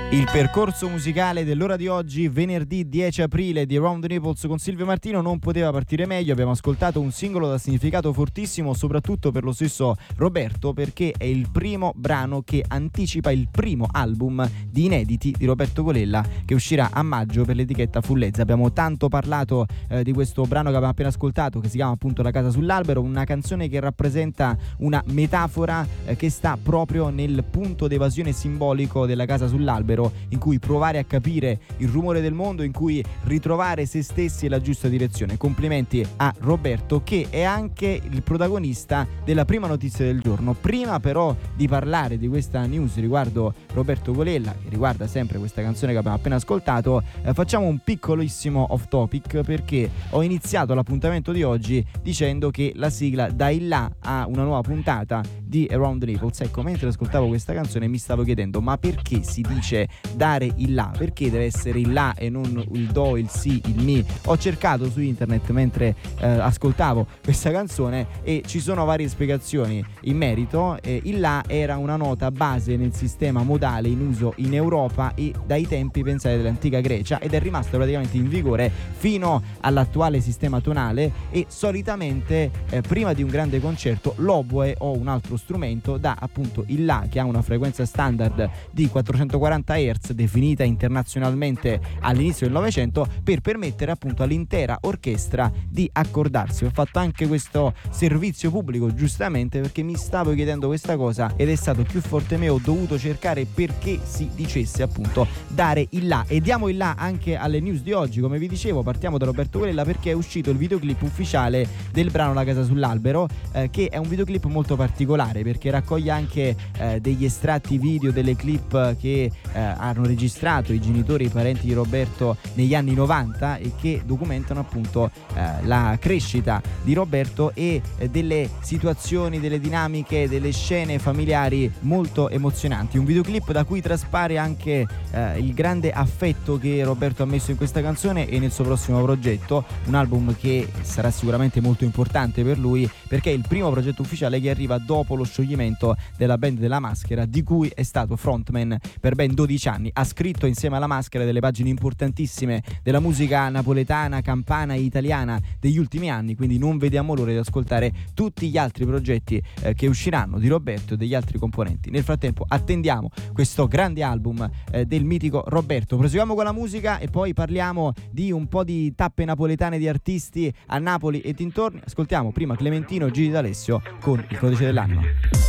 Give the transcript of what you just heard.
Il percorso musicale dell'ora di oggi, venerdì 10 aprile, di Around the Naples con Silvio Martino non poteva partire meglio. Abbiamo ascoltato un singolo dal significato fortissimo, soprattutto per lo stesso Roberto, perché è il primo brano che anticipa il primo album di inediti di Roberto Colella, che uscirà a maggio per l'etichetta Fullezza. Abbiamo tanto parlato di questo brano che abbiamo appena ascoltato, che si chiama appunto La casa sull'albero, una canzone che rappresenta una metafora che sta proprio nel punto d'evasione simbolico della casa sull'albero, in cui provare a capire il rumore del mondo, in cui ritrovare se stessi e la giusta direzione. Complimenti a Roberto, che è anche il protagonista della prima notizia del giorno. Prima però di parlare di questa news riguardo Roberto Colella, che riguarda sempre questa canzone che abbiamo appena ascoltato, facciamo un piccolissimo off topic, perché ho iniziato l'appuntamento di oggi dicendo che la sigla dà il là a una nuova puntata di Around the Naples. Ecco, mentre ascoltavo questa canzone mi stavo chiedendo: ma perché si dice dare il là? Perché deve essere il là e non il do, il sì, il mi? Ho cercato su internet mentre ascoltavo questa canzone e ci sono varie spiegazioni in merito. Il là era una nota base nel sistema modale in uso in Europa e dai tempi, pensate, dell'antica Grecia, ed è rimasto praticamente in vigore fino all'attuale sistema tonale. E solitamente prima di un grande concerto l'oboe o un altro strumento dà appunto il là, che ha una frequenza standard di 440 Hz definita internazionalmente all'inizio del Novecento, per permettere appunto all'intera orchestra di accordarsi. Ho fatto anche questo servizio pubblico giustamente perché mi stavo chiedendo questa cosa ed è stato più forte me, ho dovuto cercare perché si dicesse appunto dare il là. E diamo il là anche alle news di oggi. Come vi dicevo, partiamo da Roberto Colella perché è uscito il videoclip ufficiale del brano La casa sull'albero, che è un videoclip molto particolare perché raccoglie anche degli estratti video delle clip che hanno registrato i genitori e i parenti di Roberto negli anni 90 e che documentano appunto la crescita di Roberto e delle situazioni, delle dinamiche, delle scene familiari molto emozionanti. Un videoclip da cui traspare anche il grande affetto che Roberto ha messo in questa canzone e nel suo prossimo progetto, un album che sarà sicuramente molto importante per lui perché è il primo progetto ufficiale che arriva dopo lo scioglimento della band della Maschera, di cui è stato frontman per ben 12 anni. Ha scritto insieme alla Maschera delle pagine importantissime della musica napoletana, campana e italiana degli ultimi anni, quindi non vediamo l'ora di ascoltare tutti gli altri progetti che usciranno di Roberto e degli altri componenti. Nel frattempo attendiamo questo grande album del mitico Roberto. Proseguiamo con la musica e poi parliamo di un po' di tappe napoletane di artisti a Napoli e dintorni. Ascoltiamo prima Clementino e Gigi D'Alessio con Il codice dell'anno.